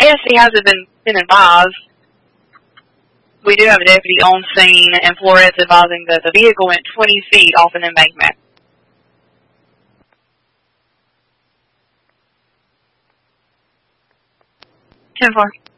he hasn't been advised. We do have a deputy on scene, and Florette's advising that the vehicle went 20 feet off an embankment. 10-4.